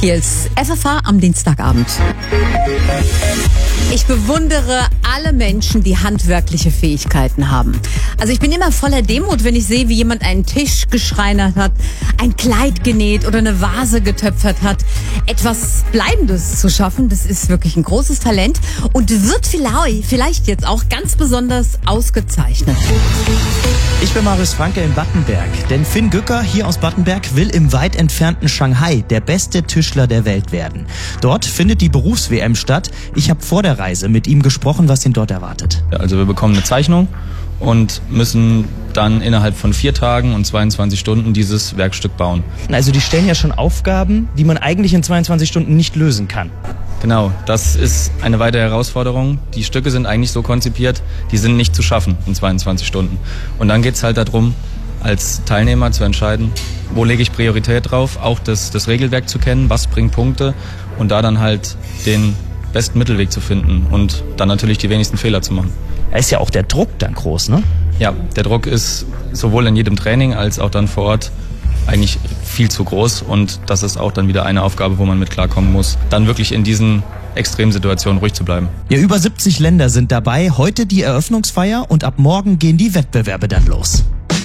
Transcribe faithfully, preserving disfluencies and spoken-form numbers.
Hier ist F F H am Dienstagabend. Ich bewundere alle Menschen, die handwerkliche Fähigkeiten haben. Also ich bin immer voller Demut, wenn ich sehe, wie jemand einen Tisch geschreinert hat, ein Kleid genäht oder eine Vase getöpfert hat. Etwas Bleibendes zu schaffen, das ist wirklich ein großes Talent und wird vielleicht jetzt auch ganz besonders ausgezeichnet. Ich bin Marius Franke in Battenberg, denn Finn Gücker hier aus Battenberg will im weit entfernten Shanghai der beste Tischler der Welt werden. Dort findet die Berufs-W M statt. Ich habe vor der Reise mit ihm gesprochen, was ihn dort erwartet. Also wir bekommen eine Zeichnung und müssen dann innerhalb von vier Tagen und zweiundzwanzig Stunden dieses Werkstück bauen. Also die stellen ja schon Aufgaben, die man eigentlich in zweiundzwanzig Stunden nicht lösen kann. Genau, das ist eine weitere Herausforderung. Die Stücke sind eigentlich so konzipiert, die sind nicht zu schaffen in zweiundzwanzig Stunden. Und dann geht es halt darum, als Teilnehmer zu entscheiden, wo lege ich Priorität drauf, auch das, das Regelwerk zu kennen, was bringt Punkte und da dann halt den besten Mittelweg zu finden und dann natürlich die wenigsten Fehler zu machen. Da ist ja auch der Druck dann groß, ne? Ja, der Druck ist sowohl in jedem Training als auch dann vor Ort eigentlich viel zu groß und das ist auch dann wieder eine Aufgabe, wo man mit klarkommen muss, dann wirklich in diesen Extremsituationen ruhig zu bleiben. Ja, über siebzig Länder sind dabei, heute die Eröffnungsfeier und ab morgen gehen die Wettbewerbe dann los.